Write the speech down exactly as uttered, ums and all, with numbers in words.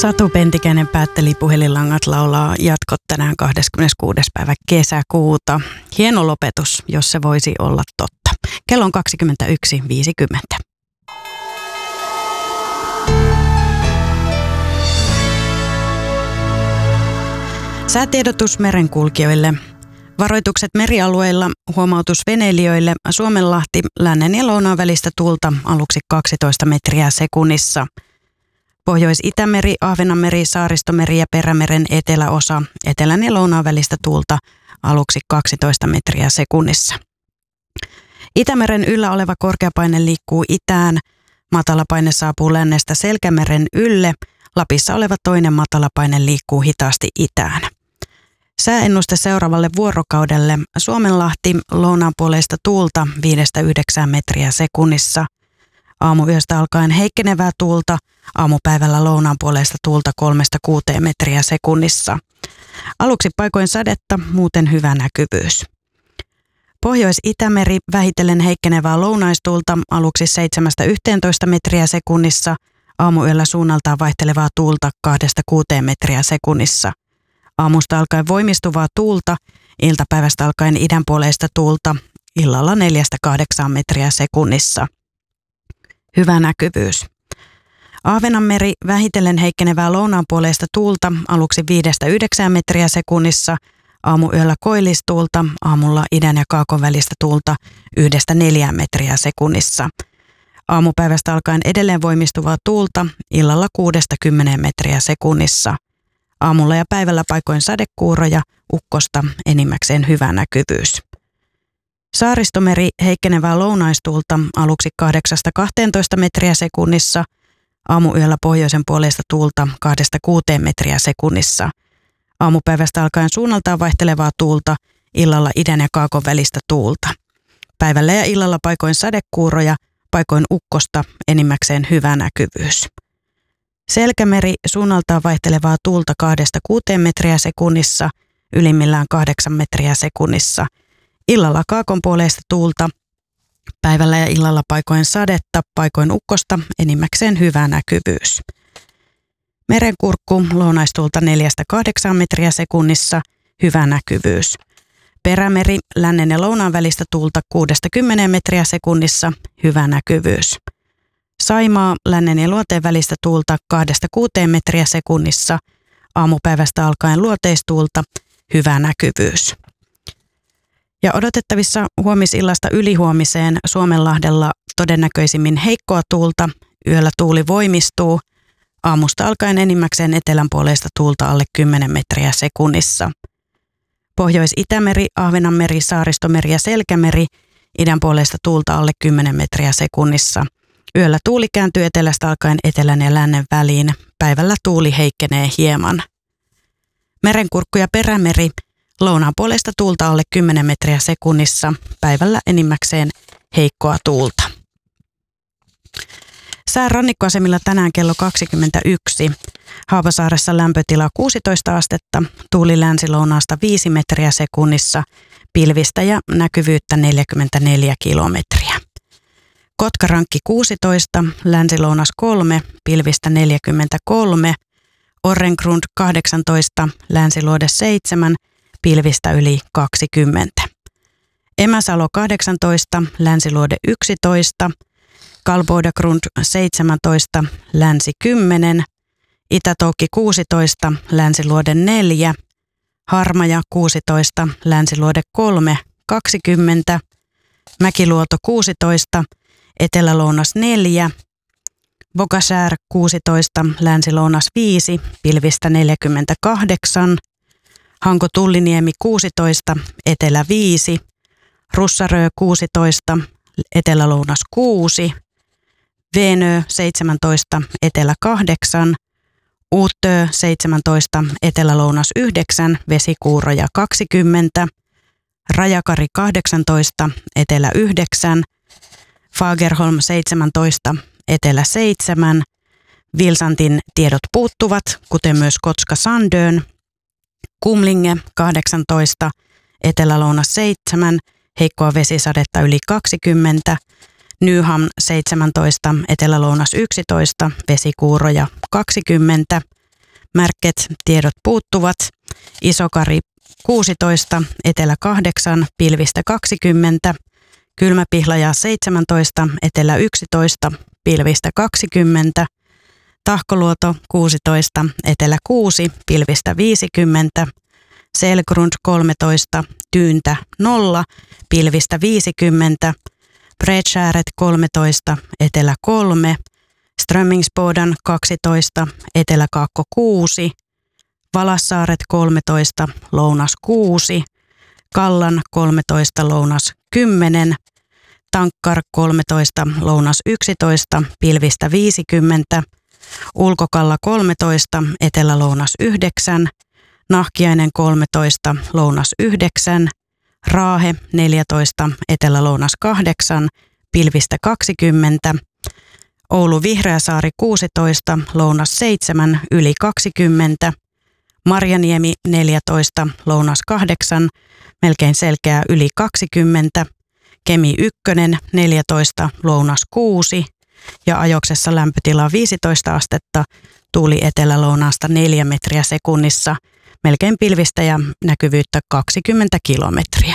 Satu Pentikäinen päätteli Puhelinlangat laulaa jatkot tänään kahdeskymmeneskuudes päivä kesäkuuta. Hieno lopetus, jos se voisi olla totta. Kello on kaksikymmentäyksi viisikymmentä. Säätiedotus merenkulkijoille. Varoitukset merialueilla, huomautus veneilijöille, Suomenlahti, lännen ja lounaan välistä tuulta aluksi kaksitoista metriä sekunnissa. Pohjois-Itämeri, Ahvenanmeri, Saaristomeri ja Perämeren eteläosa, etelän ja lounaan välistä tuulta aluksi kaksitoista metriä sekunnissa. Itämeren yllä oleva korkeapaine liikkuu itään, matalapaine saapuu lännestä Selkämeren ylle, Lapissa oleva toinen matalapaine liikkuu hitaasti itään. Sääennuste seuraavalle vuorokaudelle. Suomenlahti, lounaanpuoleista tuulta viidestä yhdeksään metriä sekunnissa. Aamuyöstä alkaen heikkenevää tuulta, aamupäivällä lounaanpuoleista tuulta kolmesta kuuteen metriä sekunnissa. Aluksi paikoin sadetta, muuten hyvä näkyvyys. Pohjois-Itämeri, vähitellen heikkenevää lounaistuulta, aluksi seitsemästä yhteentoista metriä sekunnissa. Aamuyöllä suunnaltaan vaihtelevaa tuulta kahdesta kuuteen metriä sekunnissa. Aamusta alkaen voimistuvaa tuulta, iltapäivästä alkaen idänpuoleista tuulta, illalla neljästä kahdeksaan metriä sekunnissa. Hyvä näkyvyys. Ahvenanmeri, vähitellen heikkenevää lounaanpuoleista tuulta, aluksi viidestä yhdeksään metriä sekunnissa, aamuyöllä koillistuulta, aamulla idän ja kaakon välistä tuulta yhdestä neljään metriä sekunnissa. Aamupäivästä alkaen edelleen voimistuvaa tuulta, illalla kuudesta kymmeneen metriä sekunnissa. Aamulla ja päivällä paikoin sadekuuroja, ukkosta, enimmäkseen hyvä näkyvyys. Saaristomeri, heikkenevää lounaistuulta, aluksi kahdeksasta kahteentoista metriä sekunnissa, aamuyöllä pohjoisen puoleista tuulta kahdesta kuuteen metriä sekunnissa. Aamupäivästä alkaen suunnaltaan vaihtelevaa tuulta, illalla idän ja kaakon välistä tuulta. Päivällä ja illalla paikoin sadekuuroja, paikoin ukkosta, enimmäkseen hyvä näkyvyys. Selkämeri, suunnaltaan vaihtelevaa tuulta kahdesta kuuteen metriä sekunnissa, ylimmillään kahdeksan metriä sekunnissa. Illalla kaakonpuoleista tuulta, päivällä ja illalla paikoin sadetta, paikoin ukkosta, enimmäkseen hyvä näkyvyys. Merenkurkku, lounaistuulta neljästä kahdeksaan metriä sekunnissa, hyvä näkyvyys. Perämeri, lännen ja lounaan välistä tuulta kuudesta kymmeneen metriä sekunnissa, hyvä näkyvyys. Saimaa, lännen ja luoteen välistä tuulta kahdesta kuuteen metriä sekunnissa, aamupäivästä alkaen luoteistuulta, hyvä näkyvyys. Ja odotettavissa huomisillasta ylihuomiseen Suomenlahdella todennäköisimmin heikkoa tuulta, yöllä tuuli voimistuu, aamusta alkaen enimmäkseen etelänpuoleista tuulta alle kymmenen metriä sekunnissa. Pohjois-Itämeri, Ahvenanmeri, Saaristomeri ja Selkämeri, idänpuoleista tuulta alle kymmenen metriä sekunnissa. Yöllä tuuli kääntyy etelästä alkaen etelän ja lännen väliin, päivällä tuuli heikkenee hieman. Merenkurkku ja Perämeri, lounaanpuoleista tuulta alle kymmenen metriä sekunnissa, päivällä enimmäkseen heikkoa tuulta. Sää rannikkoasemilla tänään kello kaksikymmentäyksi. Haapasaaressa lämpötila kuusitoista astetta, tuuli länsilounaasta viisi metriä sekunnissa, pilvistä ja näkyvyyttä neljäkymmentäneljä kilometriä. Kotkarankki kuusitoista, länsilounas kolme, pilvistä neljäkymmentäkolme, Orrengrund kahdeksantoista, länsiluode seitsemän, pilvistä yli kaksikymmentä. Emäsalo kahdeksantoista, länsiluode yksitoista, Kalbodagrund seitsemäntoista, länsi kymmenen, Itätoukki kuusitoista, länsiluode neljä, Harmaja kuusitoista, länsiluode kolme, kaksikymmentä, Mäkiluoto kuusitoista, etelälounas neljä, Vogasär kuusitoista, länsilounas viisi, pilvistä neljäkymmentäkahdeksan, Hanko Tulliniemi kuusitoista, etelä viisi, Russarö kuusitoista, etelälounas kuusi, Venö seitsemäntoista, etelä kahdeksan, Uutö seitsemäntoista, etelälounas yhdeksän, vesikuuroja kaksikymmentä, Rajakari kahdeksantoista, etelä yhdeksän, Fagerholm seitsemäntoista, etelä seitsemän, Vilsantin tiedot puuttuvat, kuten myös Kotska Sandön, Kumlinge kahdeksantoista, etelälounas seitsemän, heikkoa vesisadetta yli kaksikymmentä, Nyham seitsemäntoista, etelälounas yksitoista, vesikuuroja kaksikymmentä, Märket tiedot puuttuvat. Isokari kuusitoista, etelä kahdeksan, pilvistä kaksikymmentä. Kylmäpihlaja seitsemäntoista, etelä yksitoista, pilvistä kaksikymmentä. Tahkoluoto kuusitoista, etelä kuusi, pilvistä viisikymmentä. Selgrund kolmetoista, tyyntä nolla, pilvistä viisikymmentä. Bredskäret kolmetoista, etelä kolme. Strömmingsboden kaksitoista, etelä kaakko kuusi. Valassaaret kolmetoista, lounas kuusi. Kallan kolmetoista, lounas kymmenen. Tankkar kolmetoista, lounas yksitoista, pilvistä viisikymmentä. Ulkokalla kolmetoista, etelä lounas yhdeksän. Nahkiainen kolmetoista, lounas yhdeksän. Raahe neljätoista, etelä lounas kahdeksan, pilvistä kaksikymmentä. Oulu Vihreäsaari kuusitoista, lounas seitsemän, yli kaksikymmentä. Marjaniemi neljätoista, lounas kahdeksan, melkein selkeää yli kaksikymmentä. Kemi yksi neljätoista, lounas kuusi ja Ajoksessa lämpötila viisitoista astetta, tuuli etelä-lounaasta neljä metriä sekunnissa, melkein pilvistä ja näkyvyyttä kaksikymmentä kilometriä.